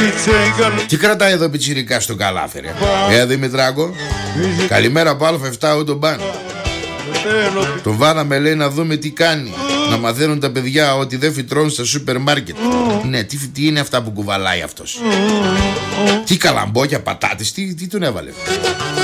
Τι κρατάει εδώ πιτσιρικά στο καλάθι ρε? Δημητράκο, καλημέρα από Α7 ο τον Μπαν. Τον βάλαμε λέει να δούμε τι κάνει. Να μαθαίνουν τα παιδιά ότι δεν φυτρώνουν στα σούπερ μάρκετ. Ναι, τι είναι αυτά που κουβαλάει αυτός? Τι καλαμπόκια, πατάτες, τι τον έβαλε?